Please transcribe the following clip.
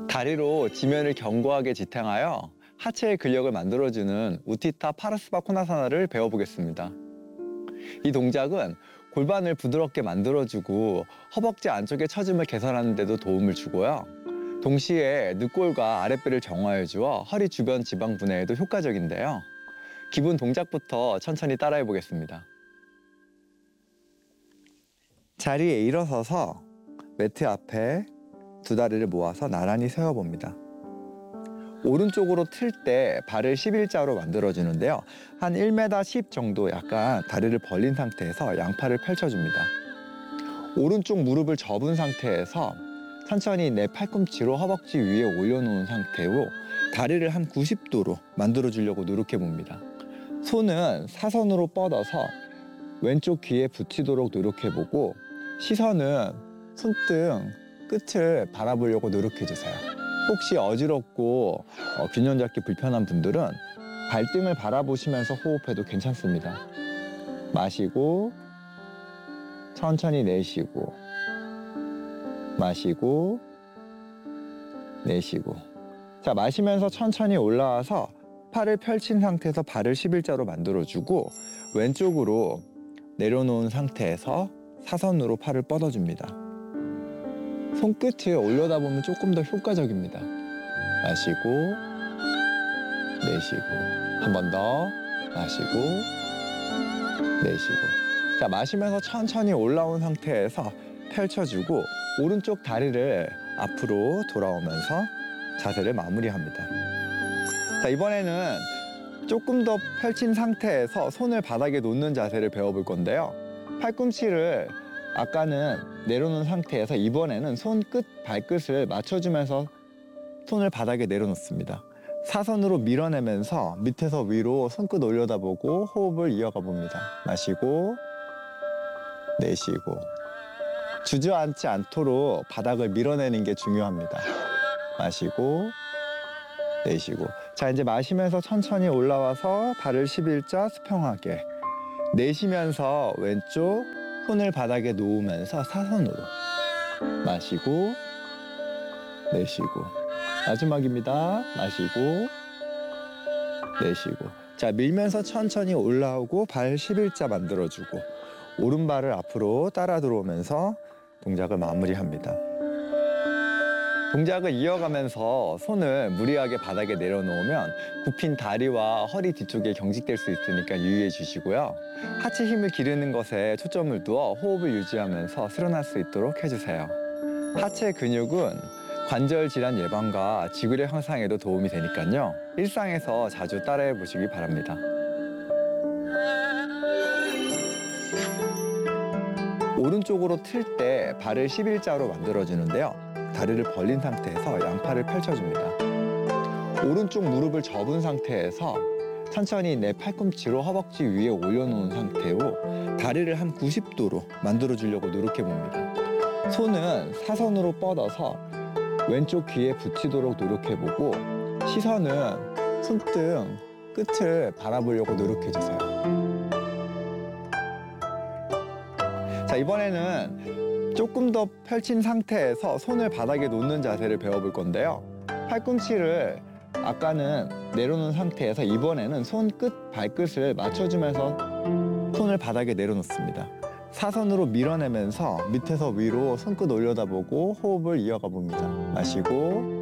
다리로 지면을 견고하게 지탱하여 하체의 근력을 만들어주는 우티타 파르스바 코나사나를 배워보겠습니다. 이 동작은 골반을 부드럽게 만들어주고 허벅지 안쪽의 처짐을 개선하는 데도 도움을 주고요. 동시에 늑골과 아랫배를 정화해 주어 허리 주변 지방 분해에도 효과적인데요. 기본 동작부터 천천히 따라해 보겠습니다. 자리에 일어서서 매트 앞에 두 다리를 모아서 나란히 세워봅니다. 오른쪽으로 틀 때 발을 11자로 만들어주는데요. 한 1m 10 정도 약간 다리를 벌린 상태에서 양팔을 펼쳐줍니다. 오른쪽 무릎을 접은 상태에서 천천히 내 팔꿈치로 허벅지 위에 올려놓은 상태로 다리를 한 90도로 만들어주려고 노력해봅니다. 손은 사선으로 뻗어서 왼쪽 귀에 붙이도록 노력해보고 시선은 손등 끝을 바라보려고 노력해주세요. 혹시 어지럽고 균형 잡기 불편한 분들은 발등을 바라보시면서 호흡해도 괜찮습니다. 마시고 천천히 내쉬고 마시고 내쉬고. 자, 마시면서 천천히 올라와서 팔을 펼친 상태에서 발을 11자로 만들어주고 왼쪽으로 내려놓은 상태에서 사선으로 팔을 뻗어줍니다. 손끝을 올려다 보면 조금 더 효과적입니다. 마시고 내쉬고. 한 번 더 마시고 내쉬고. 자, 마시면서 천천히 올라온 상태에서 펼쳐주고 오른쪽 다리를 앞으로 돌아오면서 자세를 마무리합니다. 자, 이번에는 조금 더 펼친 상태에서 손을 바닥에 놓는 자세를 배워볼 건데요. 팔꿈치를 아까는 내려놓은 상태에서 이번에는 손끝, 발끝을 맞춰주면서 손을 바닥에 내려놓습니다. 사선으로 밀어내면서 밑에서 위로 손끝 올려다보고 호흡을 이어가 봅니다. 마시고 내쉬고. 주저앉지 않도록 바닥을 밀어내는 게 중요합니다. 마시고 내쉬고. 자, 이제 마시면서 천천히 올라와서 발을 11자 수평하게. 내쉬면서 왼쪽 손을 바닥에 놓으면서 사선으로 마시고 내쉬고. 마지막입니다. 마시고 내쉬고. 자, 밀면서 천천히 올라오고 발 11자 만들어주고 오른발을 앞으로 따라 들어오면서 동작을 마무리합니다. 동작을 이어가면서 손을 무리하게 바닥에 내려놓으면 굽힌 다리와 허리 뒤쪽에 경직될 수 있으니까 유의해 주시고요. 하체 힘을 기르는 것에 초점을 두어 호흡을 유지하면서 수련할 수 있도록 해주세요. 하체 근육은 관절 질환 예방과 지구력 향상에도 도움이 되니까요. 일상에서 자주 따라해 보시기 바랍니다. 오른쪽으로 틀 때 발을 11자로 만들어주는데요. 다리를 벌린 상태에서 양팔을 펼쳐줍니다. 오른쪽 무릎을 접은 상태에서 천천히 내 팔꿈치로 허벅지 위에 올려놓은 상태로 다리를 한 90도로 만들어주려고 노력해봅니다. 손은 사선으로 뻗어서 왼쪽 귀에 붙이도록 노력해보고 시선은 손등 끝을 바라보려고 노력해주세요. 자, 이번에는 조금 더 펼친 상태에서 손을 바닥에 놓는 자세를 배워볼 건데요. 팔꿈치를 아까는 내려놓은 상태에서 이번에는 손끝, 발끝을 맞춰주면서 손을 바닥에 내려놓습니다. 사선으로 밀어내면서 밑에서 위로 손끝 올려다보고 호흡을 이어가 봅니다. 마시고